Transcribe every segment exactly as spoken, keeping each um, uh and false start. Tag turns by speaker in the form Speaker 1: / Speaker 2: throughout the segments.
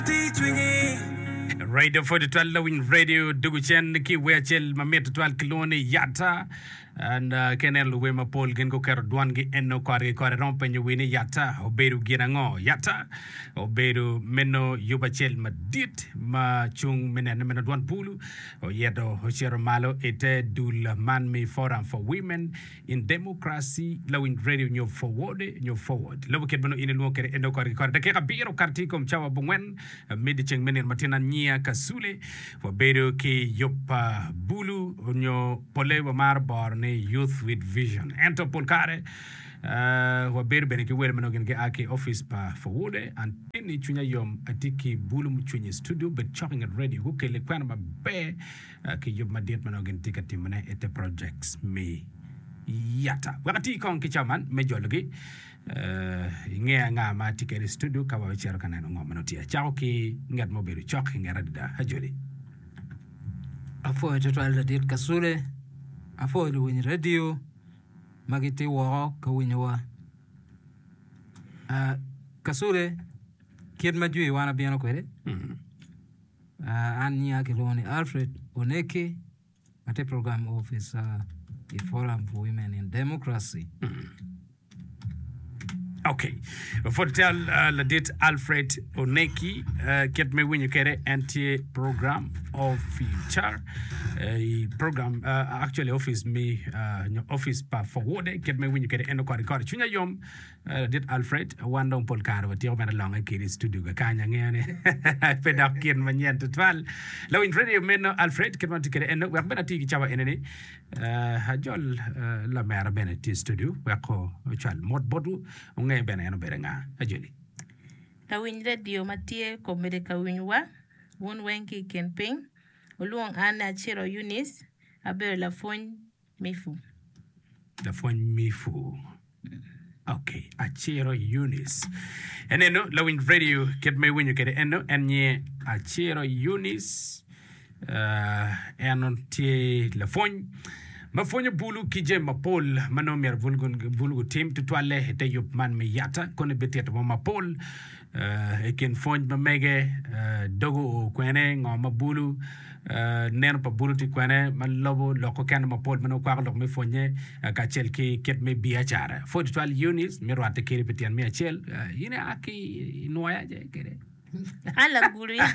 Speaker 1: Radio forty twelve Lawin Radio Duguchen ki wechel mamet twelve kiloni yata and uh, kenel wema pol gen go kar dwan gi enno kwari kwari rompenye wini yata oberu ginango yata oberu meno yubachel madit ma chung menen meno dwan pulu o yedo hochero malo ete dul man me forum for women in democracy Lawin Radio nyo forward nyo forward lobo ket bano ine luo kere enno kwari kwari dakika biro kartikom chawa bungwen midi cheng menen matina nia kasule oberu ki yopa bulu nyo pole wa mar bor Youth with Vision. Ento polkare uh, wa beru bene ki wele manogen ke ake office pa forward and tini chunya yom atiki bulu mchunye studio but chopping at radio huke le kwana ma be uh, ki yob madet manogen tika timane ete projects me yata. Wakati kong kichaman mejologi uh, ngea nga ma tikere studio kawa wachero kanano ngomanotia. Chao ki ngat mo beru chok ngera dida hajoli.
Speaker 2: Afo jotwal dit kasule Afo ilu wini radio magiti wako ka wini wa uh, kasule kiet majui wana biyano kwele mm-hmm. uh, Anya kiloni Alfred Oneki ate program officer the Forum for Women in Democracy.
Speaker 1: Mm-hmm. Okay. For tell uh, Ladit Alfred Oneki uh, get me when you get anti program officer uh, program uh, actually office me uh, office pa forward get me when you get endo kwari kwari chunya yom uh, Ladit Alfred wandong polkar wa tiyo mena longa kiri studio ga kanya ngene pedak kin manyen tutwal law in radio meno Alfred get man tikere endo wa bena tiki chawa eneni uh, hajol uh, la mera bena ti studio wa ko chal mod bodu ngai bena eno berenga ajoli
Speaker 3: Lawin radio matie ko medeka winwa won wenki campaign uluong ana chiro Eunice abe la fon mifu
Speaker 1: la fon mifu okay achiro Eunice eneno Lawin radio get me when you get eno enye achiro Eunice uh eno tie la fon Mafonyo bulu kije mapol manomier vulgun vulgu team tutwale hete yup man me yata kone betiet mo mapol uh, ekin fonj mamege uh, dogo kwene ngoma bulu uh, nen pa bulu ti kwene malobo loko kan mapol mano kwa lok me fonye uh, ka chel ki ket me biachara fo tutwal unis me roate kiri petian me achel uh, yine aki noya je kere
Speaker 3: ala guru ya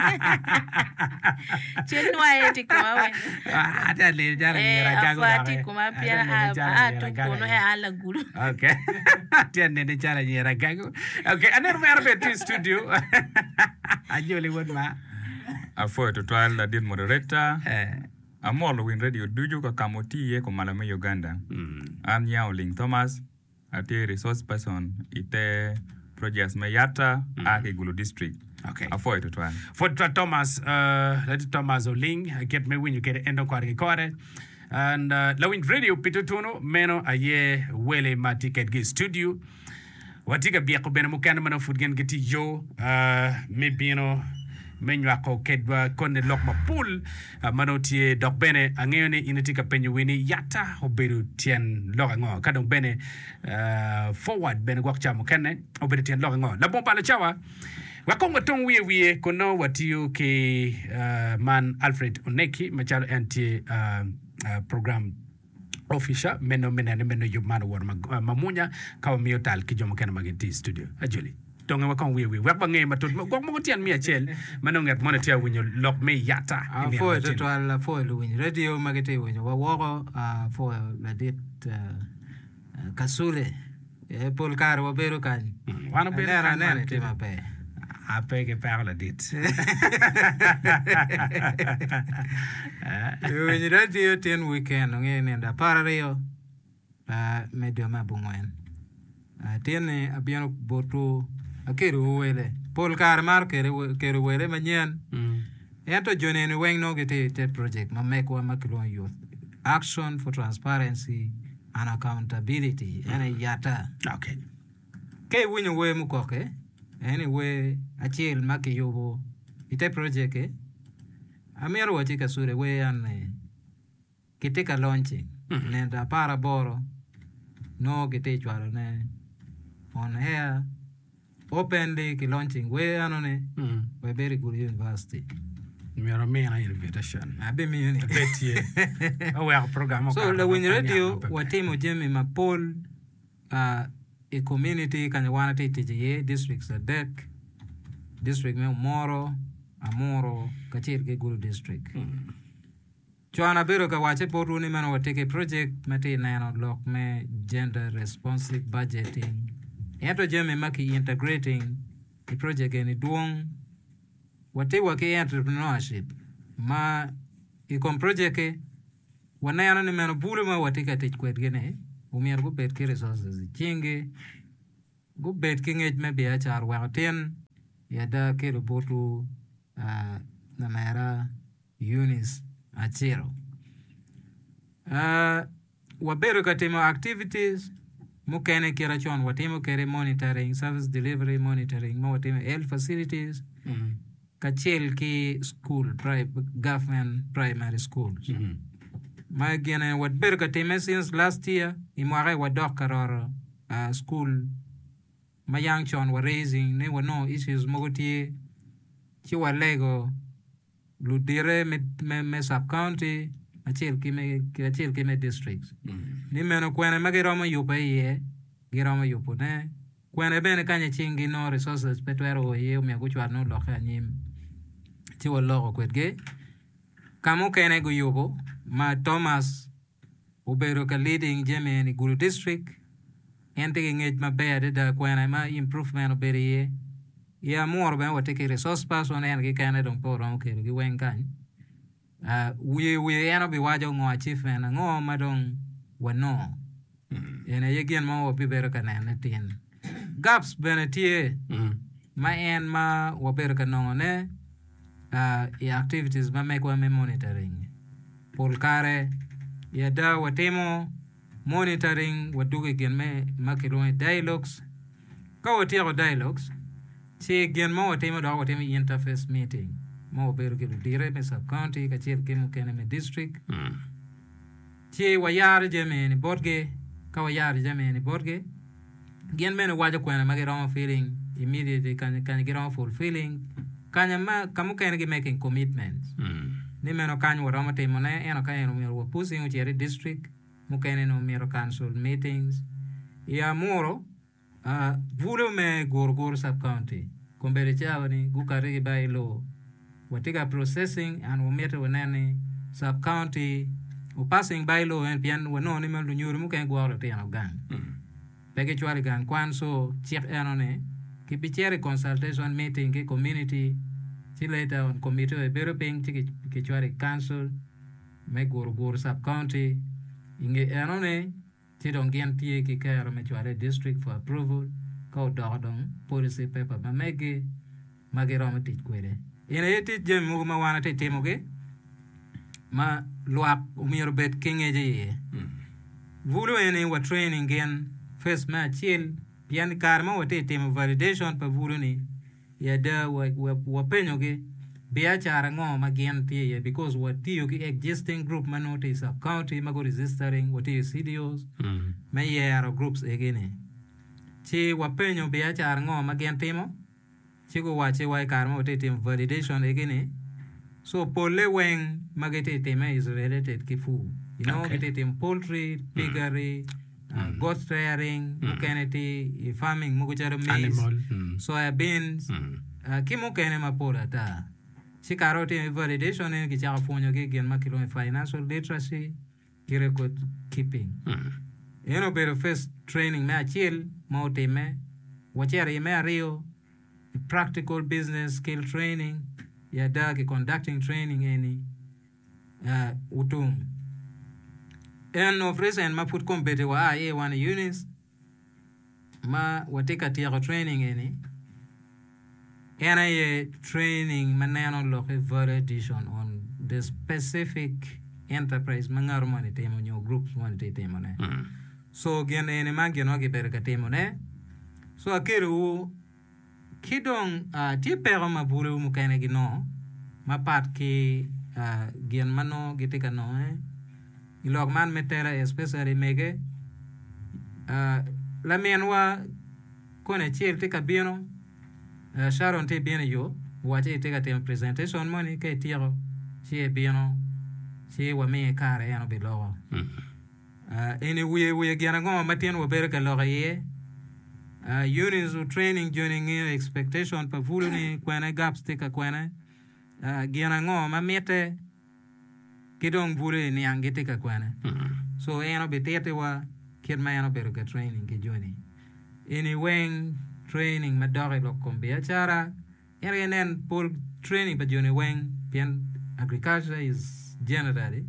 Speaker 3: chenwa eti kwa we
Speaker 1: ada le jara ni ragago
Speaker 3: da afati kuma pia atu kono e ala guru
Speaker 1: okay tiene ne jara ni ragago okay aner me arbe ti studio ajoli won ma
Speaker 4: afo to twal la din moderator eh amolo win radio duju ka kamoti ye ko malame Uganda mm. Am Yao-Ling Thomas ate resource person ite projects Mayata mm. Ake Gulu district.
Speaker 1: Okay.
Speaker 4: Afo ito tuan.
Speaker 1: For Thomas, uh, let Thomas Oling get me when you get endo kwari kware. And uh, Lawin radio pitutuno meno aye wele ma ticket gi studio. Watika biya ko bena mukana mano futgen geti yo uh, me bino menyo ako kedwa konne lok ma pool uh, mano tie dok bene angeyone inatika penyo wini yata oberu tien loka ngo kadong bene uh, forward bene gwak chamo kene oberu tien loka ngo la bomba la chawa wakongo tong wie wie kono watiyo ke uh, man Alfred Oneki machalo anti uh, uh, program official meno menene meno yumano war mamunya kawa miyotal kijomo kene magenti studio ajoli donga wakong we we wakba nge matut gok mo tian mi achel manonget monetia winyo lok me yata
Speaker 2: afo to twal afo lu win radio magete winyo wa wo afo la dit kasule e polkar wo beru kan
Speaker 1: wana beru
Speaker 2: kan nene te mape
Speaker 1: ape ke parla dit
Speaker 2: win radio ten weekend nge nenda parario medio mabungwen tiene abiano boto akero wele pol kar mar kere kero wele manyen mm. Ento jonene weng no gete te project ma make wa makilo youth action for transparency and accountability mm. Ene yata
Speaker 1: okay
Speaker 2: ke winyo we mukoke anyway achiel make yobo ite project e amero watika sure we ane kitika launching mm. Nenda para boro no gete chwaro ne on air openly ki launching we anone
Speaker 1: Mm.
Speaker 2: we very good university.
Speaker 1: Mero mena invitation.
Speaker 2: Abi mi yuni.
Speaker 1: Betie. Oh, our program.
Speaker 2: So la win radio wa timo jemi ma Paul uh a community kanya wana te tije district sa dek district me Moro Amoro kachir ke Gulu district. Chuana biro ka wache poru ni mano wateke project mate nano lock me gender responsive budgeting. Ento jemi maki integrating the project ni duong wate wake entrepreneurship ma ikom project ke wanayana ni mano bulu ma wateka tich kwet gene umier go bet ke resources chinge go bet ke ngej me bia char waten yada ke robotu uh, na mera Eunice Achiro. Uh, wabero katimo activities mukene kira chon watimo kere monitoring service delivery monitoring mo watimo health facilities
Speaker 1: Mm.
Speaker 2: kachel ki school private government primary schools.
Speaker 1: Mm.
Speaker 2: Ma gene wabero katimo since last year imware wadok karoro uh, school ma young chon were raising ne wano issues mogotie chiwa lego ludire me me, me sub county achil ki me achil ki me districts.
Speaker 1: Mm.
Speaker 2: Ni meno kwene magiroma yupa ye giroma yupo ne kwene bene kanye chingi no resources petwero ye umya kuchwa no lokha nyim chiwa loko kwetge kamu kene go yupo ma Thomas ubero ka leading jeme ni Gulu district ente ki ngej ma bede da kwene ma improvement obere ye ya more ben wateke resource person en ki kene dong po rom ke ki wen kan uh we we eno bi wajo ngo achievement ngo madong wano ene yegen ma wo bibero kana ne tin gaps benetie
Speaker 1: Mm.
Speaker 2: ma en ma wo bero kana ne uh i activities ma me ko me monitoring por kare ya da watemo monitoring waduge gen me makiro dialogues ka wotiro dialogues che gen ma watemo da watemo interface meeting mo bero ke dire me sub county ka che ke mo kene me district
Speaker 1: Mm.
Speaker 2: che wayar jeme ni borge ka wayar jeme ni borge gen men wajo kwena magero feeling immediately kan kan get on fulfilling kanya ma kamu kene ge making commitments
Speaker 1: Mm.
Speaker 2: ni meno kanyo waro mate mone eno kaya no mero pushing uchere district mu kene no mero council meetings ya moro uh, vulu me gorgor sub county kombere chavani gukare ge bailo watika processing and umete wanani sub county u passing bailo en pian wano ni melu nyuru mu kene gwaro te no gang
Speaker 1: Mm.
Speaker 2: pege chwari gang kwan so chiek eno ne kipichere consultation meeting ke community ci later on committee e bero ping ci ki chwari council me gor gor sub county inge eno ne ci don gen tie ki kero me chwari district for approval ko do don policy paper ma mege magero ma tit kwere ene yeti jem mu ma wana te temo ge ma luak umiro bet kingeje ye
Speaker 1: Mm.
Speaker 2: vulu ene wa training gen first ma chill pian karma wote temo validation pa vulu ni ya da wa wa, wa penyo ge bia chara ngo ma gen tie ye because what tiyo ki existing group ma notice sub county ma go registering what is C D Os
Speaker 1: Mm.
Speaker 2: ma yero groups egene chi wa penyo bia chara ngo ma gen temo chi go wa che wa karma wote temo validation egene so pole weng magete tema is related kifu you know
Speaker 1: Okay.
Speaker 2: gete tem poultry piggery uh, goat rearing
Speaker 1: Mm.
Speaker 2: mukeneti farming mukucharo maize
Speaker 1: Animal. Mm.
Speaker 2: soybeans
Speaker 1: Mm.
Speaker 2: uh, kimukene mapola ta sikarote validation en kichaka fonyo ke gen makilo financial literacy ki record keeping
Speaker 1: Mm.
Speaker 2: eno pero first training me achil mo teme wachere me ario practical business skill training ya dagi conducting training any uh, utung en of recent ma put compete wa a one units ma watika tiago training any ena ye training manano lo validation on the specific enterprise mangar money temo nyo groups money temo ne
Speaker 1: Mm.
Speaker 2: so gen ene mangi no gi berka temo ne so akiru kidong uh, ti pero mabure mu kene gi no ma pat ki uh, gen mano gite ka no eh ilog man metera especially mege uh, la menwa kone chiel te kabino uh, Sharon te bien yo wache te ka tem presentation money ke tiro si bieno si wa me kare ano bilogo uh, ene we we gana ngo matien wo ber ka logo ye uh, units of training joining expectation pa vulu ni kwena gaps te ka kwena uh, gana ngo ma mete kidong vulu ni angete ka kwena so eno betete wa kid ma eno ber ka training ke joining ene weng training madore lo kombia chara enen pol training pa jone weng pian agriculture is generally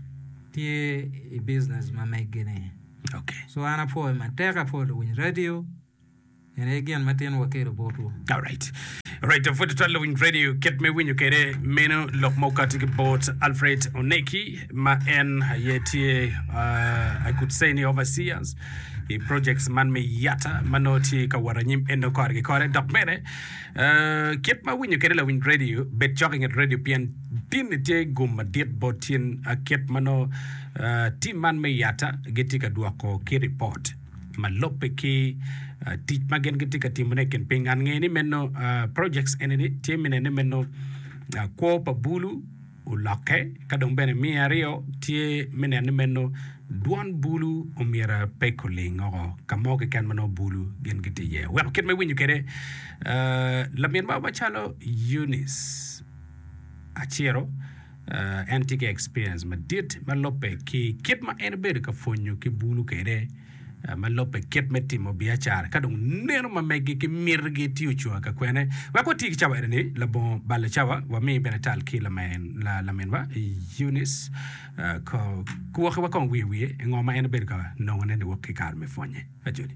Speaker 2: tie a business ma megene
Speaker 1: Okay.
Speaker 2: so ana for ma teka for the win radio and again maten wa kero botu
Speaker 1: All right. All right. For the twelve Wing Radio, get me when you kere meno lok moka tiki bot Alfred Oneki ma en yeti uh, I could say ni overseers i projects man me yata manoti ka waranyim endo kore kore dok mere uh, get ma when you kere la Wing Radio bet jogging at radio pian tin te gum dit botin a get mano uh, team man me yata geti ka duako ki report malope ki uh, teach magen geti ka timune ken pingan ngeni menno uh, projects eneni timine ne menno uh, ko pa bulu ulake kadong bene mi ario tie mine ne menno duan bulu umira pekolingo kamoke kan mano bulu gen geti ye well ket me winyu kere uh, la mien ba chalo Eunice achero uh, antique experience ma dit malope ki kit ma en bere ka fonyu ki bulu kere Uh, malope ket meti mo biachar kadong neno ma megi ki mirgi tiu chua ka kwene wa ko tiki chawa ni la bon bala chawa wa mi benatal ki la men la la men wa Eunice uh, ko ko wa ko wi wi ngoma en ber ka no ne wo ki kar me fonye ajudi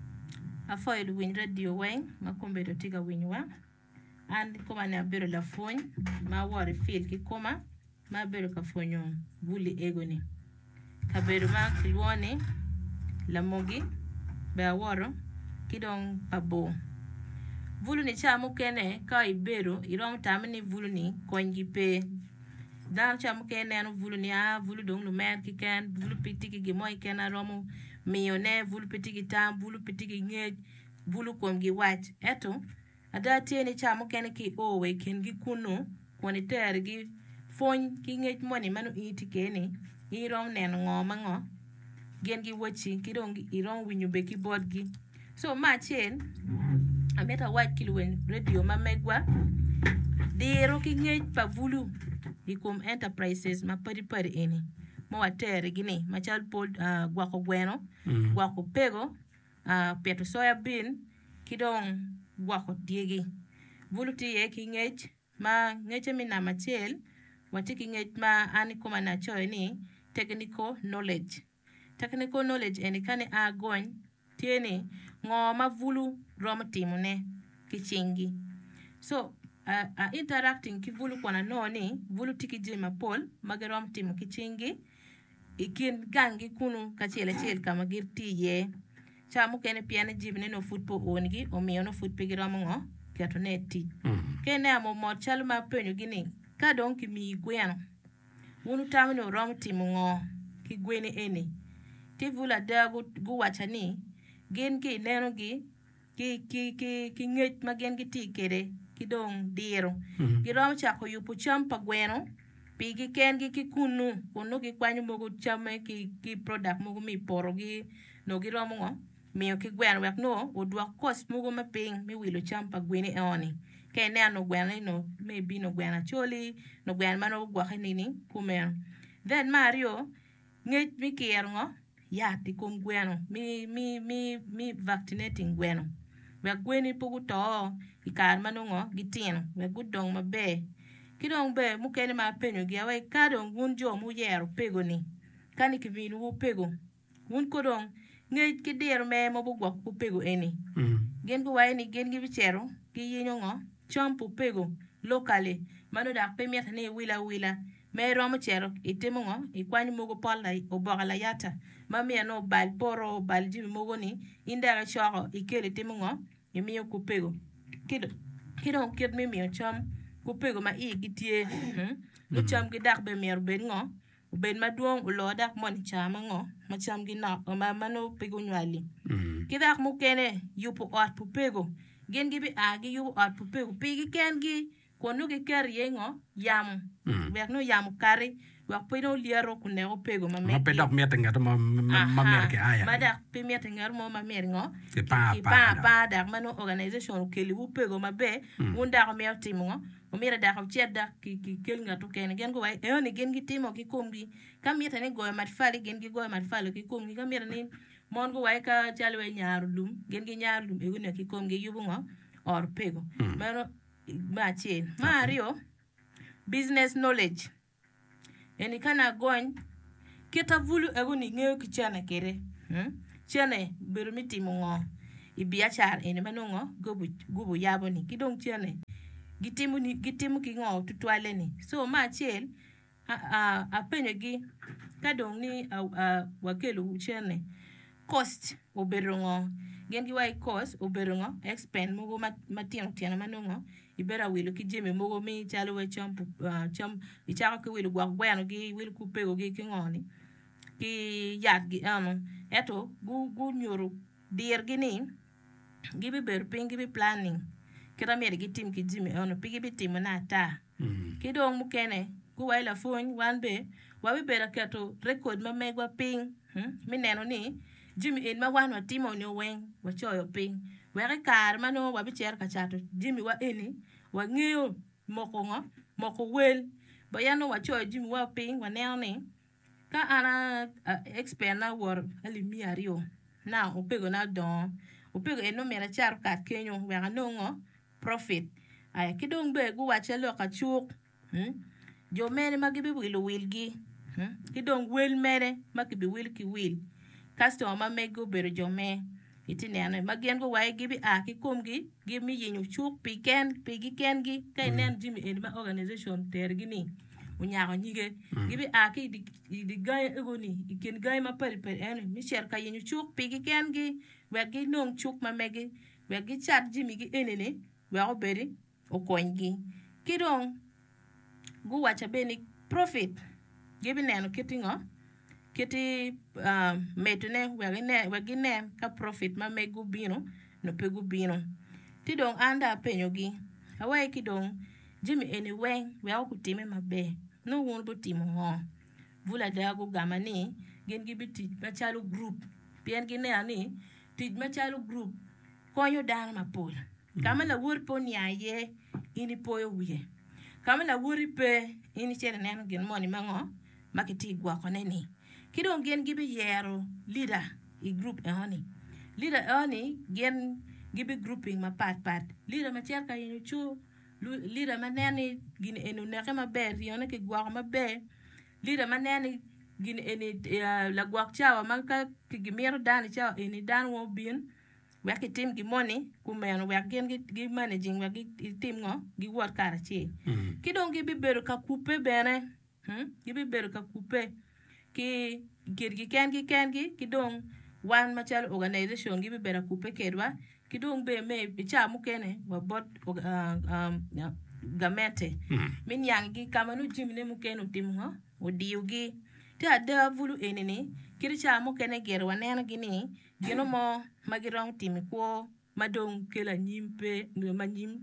Speaker 3: Avoid win radio weng makombe to tiga winwa and koma na bero la fon ma wari feel ki koma ma bero ka fonyo buli egoni ka bero ma kilwone la mogi be aworo kidong pabo vulu ni chamu kene ka ibero irom tamni vulu ni kongi pe dan chamu kene no vulu ni a vulu dong no mer ki ken vulu pitiki gi moy ken aromu miyone vulu pitiki tam vulu pitiki nge vulu kongi wat eto ada tieni chamu kene ki o we ken gi kuno koni ter gi fon ki nge moni manu iti kene irom nen ngoma ngo gen gi wachi kidong iron winyu be keyboard gi so ma chen ameta white kilwen radio ma megwa dero ki ngej pa vulu ikum enterprises ma pari pari eni mo watere gini ma chal pod uh, gwako gweno mm. gwako pego uh, peto soya bean kidong gwako diegi vulu tiye ki ngej ma ngeche mina machel wati ki ngej ma ani kuma na choy ni technical knowledge technical knowledge eni kane a gony tiene ngoma vulu rom timune kichingi so uh, uh, interacting ki vulu kwana noni vulu tiki jima pol mage rom timu kichingi ikin gangi kunu kachele chel kama girti ye chamu kene piane jibne no football ongi o miyo no football gi rom ngo kato neti mm. kene amo mo chalu ma penyo gini ka don ki mi gweno wunu tamu no rom timu ngo ki gwene eni ti vula da gu, gu wachani gen ki neno gi ki ki ki ki nget ma gen gi ti kere ki dong diro mm-hmm. gi rom cha ko yupu champa gweno pi gi ken gi ki kunu kunu gi kwanyu mogo chame ki ki product mogo mi poro gi no gi rom ngo miyo ki gweno wek no odwa cost mogo ma ping mi wilo champa gwene oni ke ne no gweno no maybe no gweno choli no gweno mano gwa nini kumen then Mario nget mi kier ngo ya ti kum gweno mi mi mi mi vaccinating gweno we gweni pugu to ikar manungo gitin we gudong mabe kidong be mukene ma penyo gi awe kadong gun jo mu yero pego ni kani kivinu u pego gun kodong nge kidir me mo bugwa ku pego eni mm. gen go wai ni gen gi bichero gi yinyo ngo champu pego locally manu da pemiat ne wila wila me romo chero itimo ngo ikwani mogo pola obogala yata mami no bal poro bal jibi mogo ni indara choro ikele timo ngo imiyo kupego kido kido kid mi miyo cham kupego ma i gitie hmm? no cham gi dak be mer ben ngo ben maduong ulo dak mon chama ngo ma cham gi na ma mano pego nywali mm. kidak mu kene yupo ot pupego gen gibi a gi yu at pu pe pi gi ken gi kono gi ker yengo yam ber no yam kari wa pe no liero ku ne o pego ma
Speaker 1: ma pe dok miet ngat ma ma mer ke aya
Speaker 3: ma dak pe miet ngar mo ma mer ngo
Speaker 1: ki pa
Speaker 3: pa pa dak mano organization ke li u pego ma be un dak me timo ngo o mira dak o ched dak ki ki kel ngato ken gen go wai e oni gen gi timo ki kombi kam miet ne go mat fali gen gi go mat fali ki kombi kam mira ni mon go wai ka chalwe nyar lum gen gi nyar lum e ne ki kombi yubu ngo or pego mano ma chen mario business knowledge eni kana gony keta vulu ego ni ngeo ki chane kere hmm? Chane beru miti mungo ibiachar eni manongo gobu gubu yabo ni kidong chane gitimu ni gitimu ki ngo tutwale ni so ma chel a a apenyo gi kadong ni a, a wakelu chane cost oberongo gen gi wai cost oberongo expend mugo matino tiana manongo ibera wilu ki jeme mogo mi chalo we cham uh, cham ichaka ki wilu gwa gwano gi wilu ku pego gi kingoni ki yat gi ano eto gu gu nyoro dir gi ni gi be ber ping gi be planning kira mere gi tim ki jeme ono pigi bi tim na ta mm. Ki dong mu kene gu wai la fon wan be wa be bera keto record ma megwa ping hmm? Mi neno ni jimi en ma wan wa timo ni wen wa choyo ping were kar mano wa bi cher ka chato jimi wa eni wa ngeo moko ngo moko wel ba yano wa choyo jimi wa ping wa nene ka ana uh, expert na wor ali mi ario na upego na don upego eno mera char ka kenyo wa no ngo profit ay kidong be gu wa chelo ka chuk hmm? Jo mene magibi wil wilgi hmm? Kidong wel mere magibi wil ki wil customer ma mego bero jo me itine ane magien go wai gibi a ki komgi give me yinyu chuk piken pigi kengi kay nen jimi en ma organization ter gini unyaago nyige gibi a ki di, di gay ego ni iken gay ma pari pari ene mi cher ka yinyu chuk pigi kengi wegi nong chuk ma megi wegi chat jimi gi enene wego beri o koingi kidong gu wacha beni profit gibi neno kitingo kiti uh, metune wagine wagine ka profit ma megu bino no pegu bino tidong anda penyo gi awai kidong jimi anyway we au kutime mabe no won bo timo ho vula dago gamani gen gi biti machalo group pien gi ne ani ti machalo group konyo dan mapol kama la wur pon yaye ini poyo wiye kama la wuri pe ini chere neno gen moni mango makiti gwa koneni kidong gen gibi yero leader i group e honey leader honey gen gibi grouping ma pat pat leader ma cher ka yinu chu leader ma nani gin enu neke ma ber yone ke gwa ma be leader ma nani gin eni uh, la gwa chawa ma ka ki gimero dan chawa eni dan wo bin wa ki team gi money ku men wa gen gi, gi managing wa gi team ngo gi work kara chi mm-hmm. Kidong gibi beru ka coupe bene hmm? Gibi beru ka coupe ki kirgi kengi kengi kidong one machal organization gibi bera kupe kedwa kidong be me bicha mukene wa bot uh, um gamete mm. Min yangi kamanu jimne mukene timho odiugi ta da vulu enene kiricha mukene gerwa nena gini gino mo magirong timi ko madong kela nyimpe ndo manyim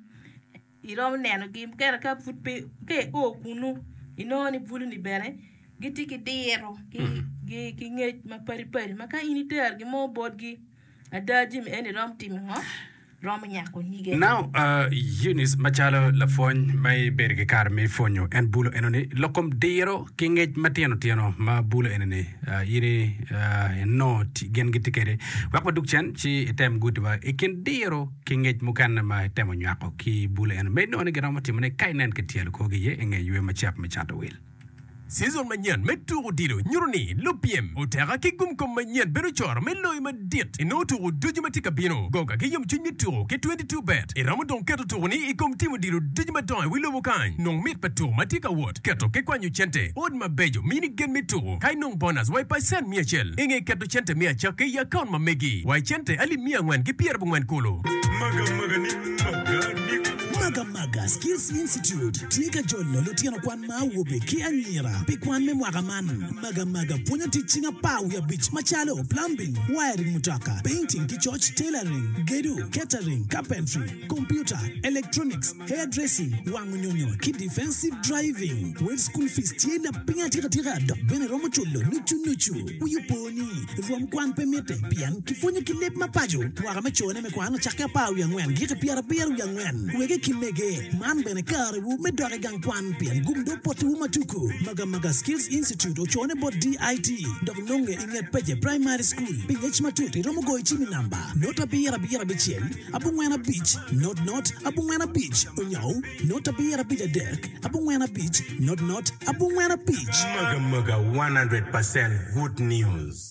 Speaker 3: irom neno gim kera ka futpe ke o kunu inoni vulu ni bere giti ki dero ki mm. gi ki nge ma pari pari maka ini ter gi mo bod gi adajim eni rom tim ho rom nyako nyige
Speaker 1: now uh Eunice machalo la fon may berge kar me fonyo en bulo enoni lokom dero ki nge matiano tiano ma bulo enoni uh, yiri uh, no gen giti kere wakwa dukchen ci tem gudwa ikin dero ki nge mukan ma temo nyako ki bulo enoni me no ni gram timone kainen ke tiel ko gi ye nge yue ma chap me chato wel
Speaker 5: Saison manyan meturo dilo nyuruni lupiem otera kigum kom manyan beruchor melo ima dit inotu dujimatika bino goga kiyum chunyi turo ke twenty-two bet iramu don keto turuni ikom timu dilo dujimaton wilo bukan nong mit patu matika wot keto ke kwanyu chente od mabejo mini gen mituro kai nong bonus wai paisen miachel inge keto chente mia chake ya kaun mamegi wai chente ali mia ngwen ki pier bungwen kulo maga maga ni maga ni
Speaker 6: Maga Maga Skills Institute Tika Jollo Lutiano Kwan Ma Wobe Ki Anyira Pikwan Me Mwagaman Maga Maga Punya Teaching a Power Beach Machalo Plumbing Wiring Mutaka Painting Ki Church Tailoring Gedu Catering Carpentry Computer Electronics Hairdressing Wangunyonyo Ki Defensive Driving With School Fees Tienda Pinga Tira Tira Dok Bene Romo Chulo Nuchu Nuchu Uyuponi Rom Kwan Pemete Pian Kifunyo Kilip Mapajo Wagame Chone Mekwana Chaka Power Yangwen Gika Piara Piaru Yangwen Wege Kimege Man Bene Kariwu Medore Gang Kwan Pian Gumdo Potu Matuku Maga Maga Skills Institute Ochone Bot D I T Dok Nonge Inget Peje Primary School Pingech Matuti Romo Goy Chimi Namba Nota Piara Piara Bichel Abungwena Beach Not Not Abungwena Beach Unyo Nota Piara Pija Dek Abungwena Beach Not Not Abungwena Beach
Speaker 7: Maga Maga one hundred percent good news.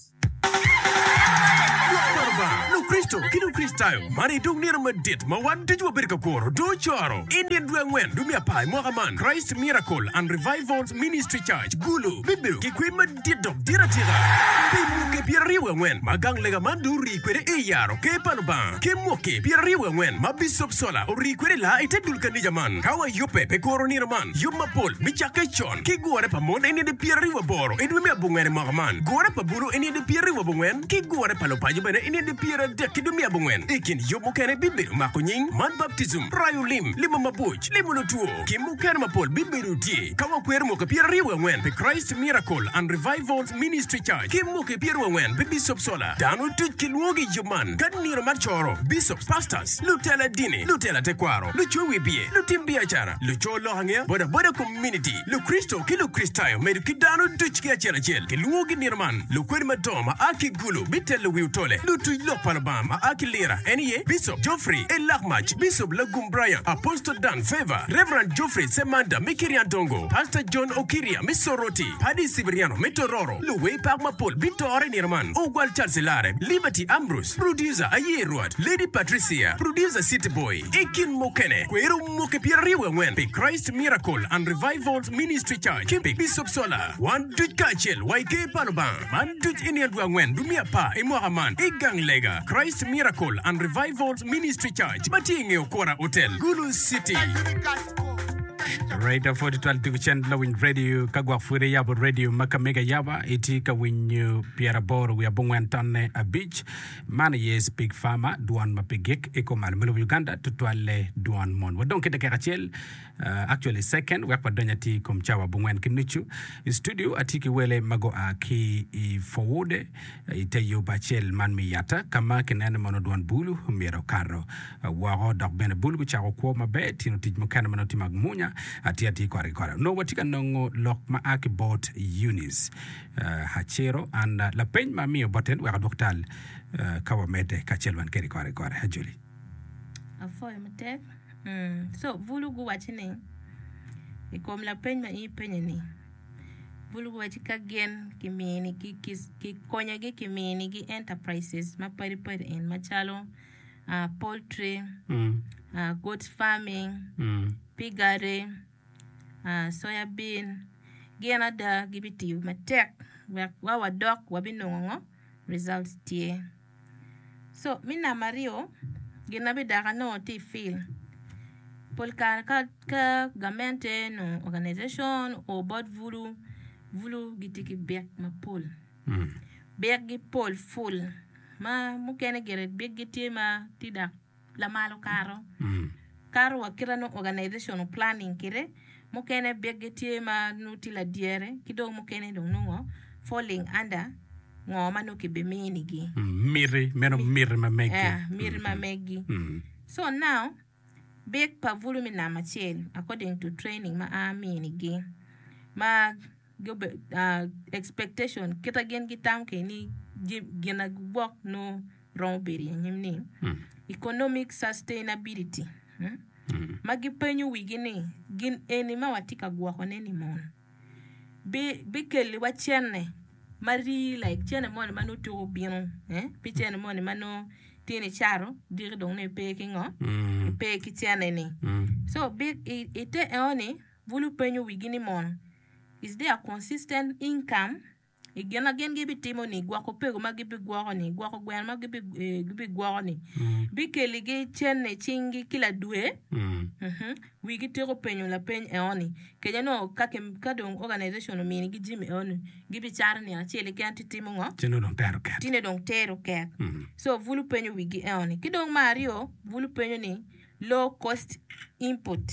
Speaker 5: No Cristo, Kino Cristayo, Mani Dung Nira Madit, Mawan Tiju Berka Koro, Do Choro, Indian Duangwen, Dumia Pai, Mohaman, Christ Miracle and Revivals Ministry Church, Gulu, Bibu, Kikwima Didok, Diratira, Bimu Piariwa Wen, Magang Legamandu Riquere Eyaro, Kepanuba, Kemoke, Piariwa Wen, Mabisop Sola, or Riquerela, Itedulka Nijaman, Kawa Yope, Pecoro Niraman, Yumapol, Michakachon, Kiguarepamon, any the Piariwa Boro, Edwimia Bungan Mohaman, Guarapaburu, any the Piariwa Bungen, Kiguarepalopaja, any the Piera Dekidumia Bungen, Ekin Yomokane Bibi, Makoning, Man Baptism, Rayo Lim, Lima Mabuch, Limunutuo, Kimukanamapol, Bibiruti, Kawaquermoka Piariwa Wen, the Christ Miracle and Revivals Ministry Church, Kimuke Piruawen, Bishop Sola, Danu Tukilwogi Juman, Gadniro Machoro, Bishops, Pastors, Lutela Dini, Lutela Tequaro, Lucho Wibie, Lutim Biachara, Lucho Lohanga, Boda Boda Community, Lu Cristo, Kilo Cristayo, Medukidano Tuchkia Chel, Kilwogi Nirman, Luquerma Doma, Aki Gulu, Bitel Wiutole, Lutu Lopanabama, Aki Lira, Enie, Bishop Geoffrey, Elakmach, Bishop Lagum Brian, Apostle Dan Favor, Reverend Geoffrey Semanda, Mikirian Dongo, Pastor John Okiria, Miss Soroti, Paddy Siberiano, Mitororo, Luwe Pagmapol, Victor Nirman, Ogwal Chancelare, Liberty Ambrose, Producer Ayerwat, Lady Patricia, Producer City Boy, Ekin Mokene, Quero Mokepiariwa Wen, Be Christ Miracle and Revivals Ministry Church, Kimpi, Bishop Sola, One Dut Kachel, Waike Panoban, Man Dut Indian Wen, Dumia Pa, Imohaman, Egang Lega, Christ Miracle and Revivals Ministry Church, Matinge Okora Hotel, Gulu City.
Speaker 1: Radio forty twelve to Chandler Win Radio, Kagwa Fure Yabo Radio, Makamega Yaba, Itika Winu, Pierre Bor, we are Bongwantane, a beach, Mana yes, Big Farmer, Duan Mapigik, Eko Malmelo Uganda, to Tuale, Duan Mon. We don't get a Karachel, actually second, we are Padonyati, Komchawa Bongwan Kinuchu, studio, Atiki Wele, Mago Aki, Forward, Iteyo Bachel, Manmi Yata, Kamak and Animano Duan Bulu, Miro Caro, Waro Dog Benabulu, Charo Kwoma Bet, Tinoti Mukanamanoti Magmunya. Atiati kwari kwari. No watika nongo lok ma aki bot unis uh, hachero and uh, la peñ ma mio boten waka doktal uh, kawa mede kachelwan keri kwari kwari hajuli.
Speaker 3: Afoy mtek. Mm. So vulu gu wachini. Ikom la peñ ma i peñ ni. Vulu gu wachika gen kimini ki ki ki konya gi kimini gi enterprises ma pari pari en machalo uh, poultry, mm. uh, goat farming, mm. pigare, uh, soya bean, gena da gibiti matek, wa wa dok wabinongo results tie. So mina Mario, gena bi daga no ti feel. Polka ka ka gamente no organization o bot vulu vulu gitiki bek ma pol. Mm. Bek gi pol full. Ma mukene geret bek giti ma tidak la malo caro. Mm. Karo wakira no organization planning kire mukene begeti ma nuti la diere kido mukene do no falling under ngoma no kibemini gi
Speaker 1: miri meno miri ma megi
Speaker 3: eh miri ma megi. So now big pa volume na machel according to training ma amini gi ma gobe uh, expectation kita gen gitam ke ni gena work no romberi nyimni economic sustainability. Hmm? Mm. Magi penyu wigini gin eni ma watika gwa koneni mon be be kele wa chene mari like chene mon manu to bien eh pi chene mon manu tini charo dir dong ne pe kingo mm. pe ki chene ni mm. So big ite oni vulu penyu wigini mon is there a consistent income igen again gibi timo ni gwako pego ma gibi gwako ni gwako gwen ma gibi eh, gibi gwako ni bi keli gi chenne chingi kila dwe mhm wigi tero penyo la peny e oni keja no kake kadong organization mi ni gi jimi e oni gibi char ni achele ke anti timo ngo
Speaker 1: Tino dong tero ket.
Speaker 3: tine dong tero ke so vulu penyo wigi e oni kidong mario vulu penyo ni low cost input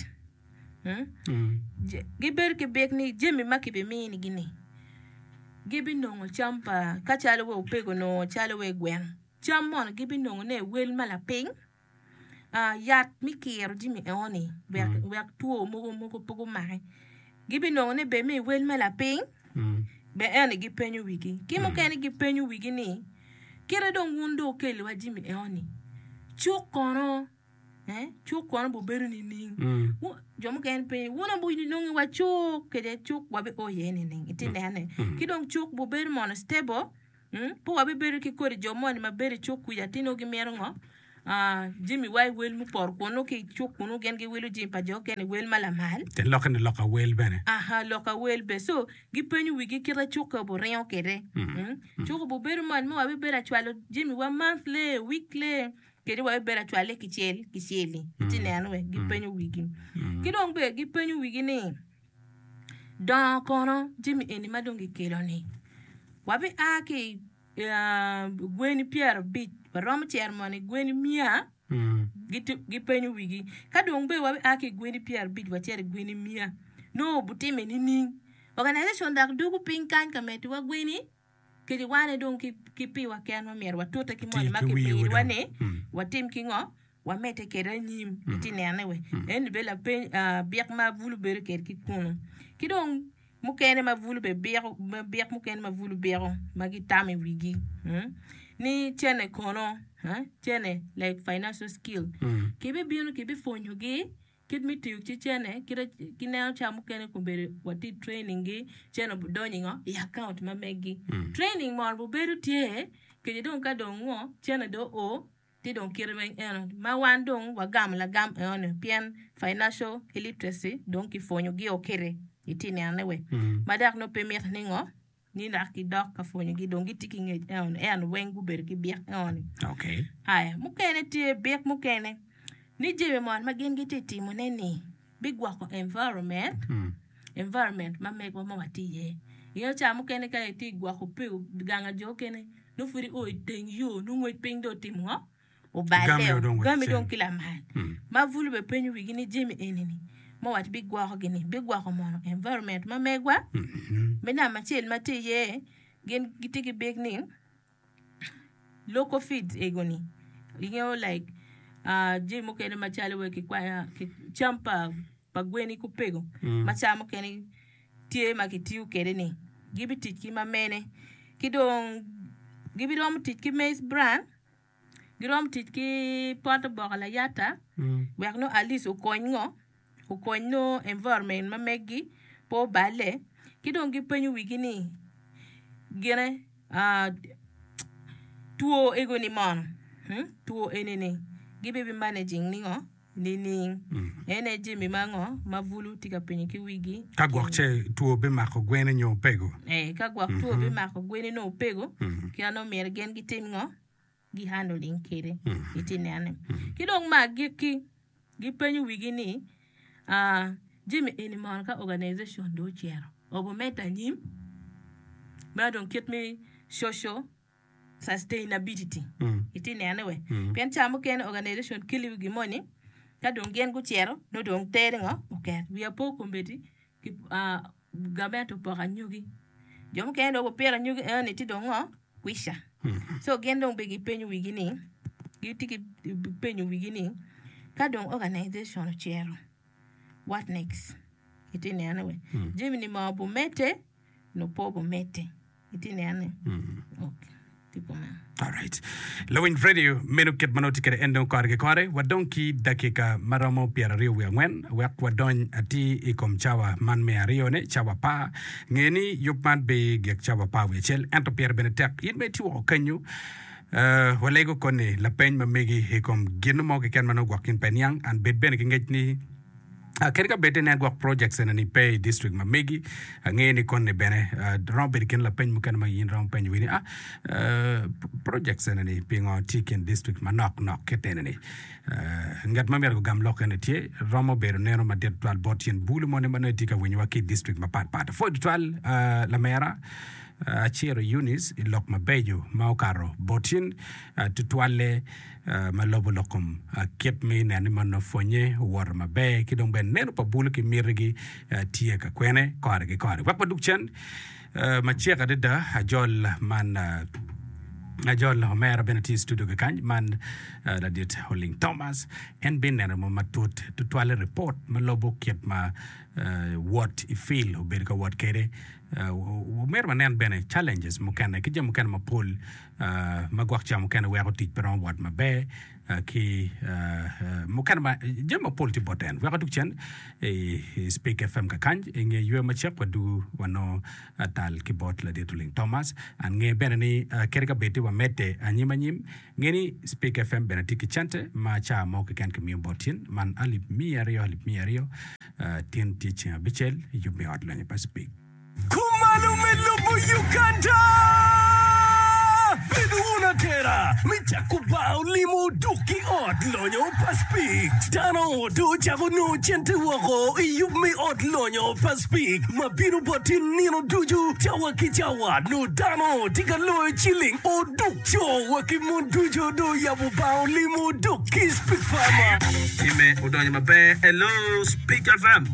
Speaker 3: hmm giber ke bek ni jimi makibe mi ni gini gibi nongo champa ka chalo we upego no chalo we gwen chamon gibi nongo ne wel mala ping ah yat mikir jimi e oni bek bek tuo mogo mogo pogo mai gibi nongo ne be mi wel mala ping be ene gi penyu wigi kimo kene gi penyu wigi ni kire don wundo kele wa jimi e oni chukono eh chukono bo beru ni ni jomo ken pe wona bo ni nongi wa chuk kede chuk wa be o yene ni itinde hane kidong chuk bo beru mon stable hm po wa be beru ki kori jomo ni ma beru chuk ku ya tino gi merongo ah jimi wai wel mu por kono ki chuk kono gen gi welu jim pa jo ken wel mala mal
Speaker 1: Te loka ni loka wel bene.
Speaker 3: aha loka wel be so gi penyu wigi kira chuk bo reyo kede hm chuk bo beru mon mo wa be beru chwalo jimi wa monthly weekly kedi wa bera chwale kichel kicheli itine anwe gipenyu wigi kidong be gipenyu wigi ni don kono jimi eni madongi kelo ni wabi aki gweni pierre bit rom chairman gweni mia gitu gipenyu wigi kadong be wabi aki gweni pierre bit wa chair gweni mia no butime ni ni organization dak dugu pinkan kameti wa gweni kedi wane don ki kipi wa kian ma mer wa tota ki mo ma ki pi wane wa tim ki ngo wa mete ke ranyim itine anewe en be la pe biak ma vulu ber ker ki kuno ki don mu kene ma vulu be biak biak mu kene ma vulu bero ma gi tami wigi ni chene kono ha chene like financial skill ki be biunu ki be fonyo gi kid mi tiuk ci chene kira kinel chamu kene kumbere wati training gi chene donyi ngo i account ma megi training mo bu beru tie ke don ka don ngo chene do o ti don kire men eno ma wan don wa gam la gam eno pien financial illiteracy don ki fonyo gi okere itine anewe madak no permit ni ngo ni nak ki dok ka fonyo gi don gi tiki nge eno eno wengu ber ki biak eno
Speaker 1: Okay.
Speaker 3: haya mu kene tie biak mu kene ni jewe mon ma gen gite timo neni big wako environment mm. environment ma meko ma watiye yo cha mu kene ka ti gwako pe ganga jo kene no furi o teng yo no ngwe ping do timo o bale gami don kila man mm. ma vulu be penyu wigi ni jemi enini mo wat big gwako gini big gwako mon environment ma megwa mm-hmm. mena ma chel ma tiye gen gite ki big ni local feeds egoni you know like ah jimo kene machale we ki kwa ki champa pagweni kupego mm. machamo kene tie makitiu kene ni gibi tiki ma mene kidong gibi rom tiki maize bran girom tiki pot bogala yata mm. we no alice okonyo okonyo environment ma megi po bale kidong gi penyu wigini gene ah tuo ego ni mon hm tuo enene gibe bi managing ni ngo ni ni ene jimi mango mavulu tika penye ki wigi
Speaker 1: ka gwakche tuo be mako gwene nyo pego
Speaker 3: eh ka gwak tuo be mako gwene no pego ki ano mer gen gi tim ngo gi handling kere itine ane kidong ma gi ki gi penye wigi ni ah jimi ene mon ka organization do chero obo meta nyim ma don kit me social sustainability mm. itine anewe mm. pian chamu ken organization kili wigi money ka don gen ku chero no don tere ngo okay we are po kombeti ki uh, gabeto po anyugi jom ken do pera nyugi ene ti don ngo kwisha mm. so gen don begi penyu wigi ni gitiki penyu wigi ni ka don organization chero what next itine anewe mm. jimi ni ma bu mete no po bu mete itine ane mm. okay.
Speaker 1: All right. Lowin Radio menu ket manoti kere endo karge kore wadonki dakika maramo piara rio wengwen wak wadon ati ikom chawa man me ario ne chawa pa ngeni yupman be gek chawa pa wechel ento piara benetek yin me tiwo kanyu uh, walego kone la pen ma megi ikom gino mo ke ken mano gwakin penyang an bedben ke ngejni Uh, Kerika bete network projects in any pay district ma megi nge ni kon ne bene rombe ken la pen mukan ma yin rom pen wini ah uh, projects in any pingo tiken district ma knock knock keten ni ngat ma mer ko gam lokene tie romo bero nero ma det twal botien bulu mo ne ma ne tika wini wa ki district ma pat pat fo twal la mera uh, Achiro Eunice ilok mabejo maokaro botin uh, tutwale uh, malobo lokom uh, kiep me nani mano fonye war mabe kidong ben neno pa bulu ki mirigi uh, tie ka kwene kore ki kore wakpa dukchen uh, machia kadida ajol man uh, Ajol Homer Benati studio kan man uh, la dit Holing Thomas en bin nena mo matut tutwale report malobo kiep ma uh, what I feel uberka what kere uh, umer manen bene challenges mukana kija mukana mapol uh, magwakcha mukana wero tit peron what mabe uh, ki uh, mukana ma jema pol ti boten wero dukchen e speak F M ka kanj nge yue machep wadu wano atal ki bot la dit Holing Thomas an nge bene ni uh, kerga beti wa mete anyima nyim ngeni speak F M benati ki chante ma cha mo ke kan kemi botin man alip mi ario alip mi ario uh, tin teaching bichel you me out lanye pa speak
Speaker 5: Kumalu melubu Uganda Biduna tera Micha kubao limu duki ot lonyo pa speak Stano do chago no chente wako You me ot lonyo pa speak Mabinu botin nino duju Chawa ki chawa no dano Tika loe chilling o duk cho Waki mun dujo do yabu bao limu duki speak farmer
Speaker 8: Ime udonyo mabe Hello speak F M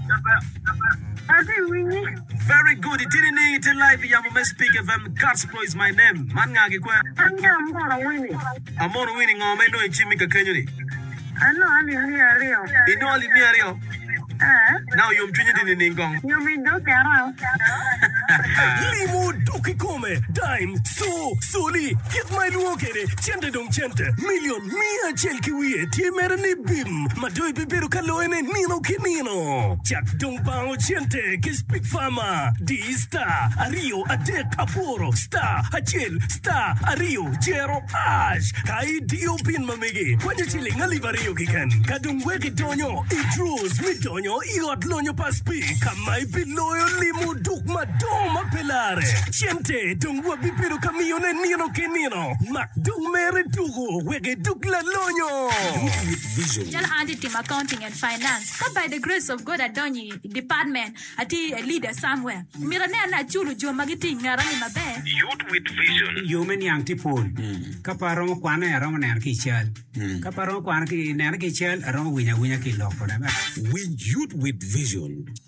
Speaker 8: Very good. It didn't need to live. I'm speak F M. Godspro is my name. Man ngagi kwa.
Speaker 9: I'm on winning.
Speaker 8: I'm on winning. I'm no in Jimmy Kakanyuri.
Speaker 9: I know I'm in here, Rio.
Speaker 8: You know I'm in here.
Speaker 9: Eh?
Speaker 8: Now you're drinking in Ningong.
Speaker 9: You mean do karo?
Speaker 5: Limo doki come dime so soli get my luokere chente dong chente million mia chelki wie tie merni bim madoi bibero kaloene nino kinino chak dong bao chente ki speak fama di star ario ade kaporo star achel star ario jero ash kai dio pin mamigi kwanje chili ngali vario kikan kadung weki donyo idrus midonyo iot lonyo paspi kamai biloyo limo duk madoma pelare chente dong wabipiro kamione nino kenino mak dong mere dugo wege duk la lonyo
Speaker 10: vision jal handi team accounting and finance ka by the grace of God adonyi department ati a leader somewhere mirane na chulu jo magiti ngarani mabe
Speaker 8: Youth with vision.
Speaker 11: Yo men yang tipol kaparo mo kwana ya ro na ki chal kaparo kwana ki na ki chal ro winya winya ki lokko na
Speaker 6: We youth with vision.